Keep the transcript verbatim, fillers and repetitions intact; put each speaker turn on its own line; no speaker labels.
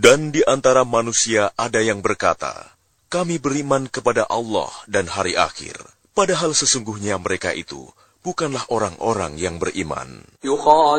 Dan di antara manusia ada yang berkata, kami beriman kepada Allah dan hari akhir. Padahal sesungguhnya mereka itu bukanlah orang-orang yang beriman.